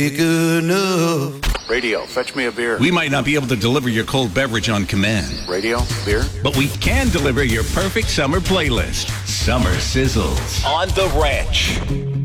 Good enough. Radio, fetch me a beer. We might not be able to deliver your cold beverage on command. Radio, beer. But we can deliver your perfect summer playlist. Summer Sizzles on The Ranch.